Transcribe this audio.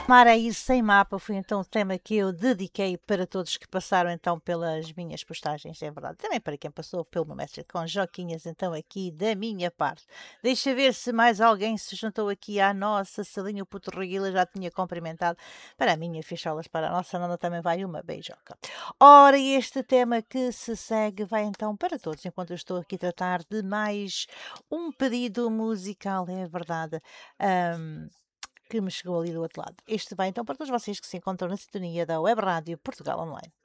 Mar é isso sem mapa foi então o tema que eu dediquei para todos que passaram então pelas minhas postagens, é verdade. Também para quem passou pelo meu mestre com Joquinhas, então aqui da minha parte. Deixa ver se mais alguém se juntou aqui à nossa salinha. O Puto Reguila já tinha cumprimentado. Para a minha ficholas, para a nossa Nana também vai uma beijoca. Ora, este tema que se segue vai então para todos, enquanto eu estou aqui a tratar de mais um pedido musical, é verdade. Ahm, que me chegou ali do outro lado. Este vai então para todos vocês que se encontram na sintonia da Web Rádio Portugal Online.